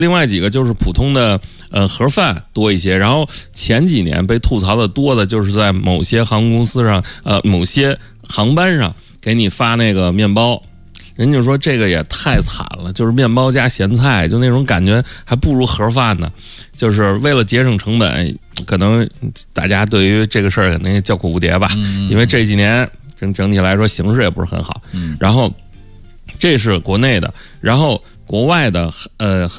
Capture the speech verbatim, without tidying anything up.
另外几个就是普通的呃盒饭多一些，然后前几年被吐槽的多的就是在某些航空公司上，呃某些航班上给你发那个面包，人就说这个也太惨了，就是面包加咸菜，就那种感觉还不如盒饭呢。就是为了节省成本，可能大家对于这个事儿可能也叫苦不迭吧， 嗯、 因为这几年整整体来说形势也不是很好。 嗯， 然后这是国内的，然后国外的呃。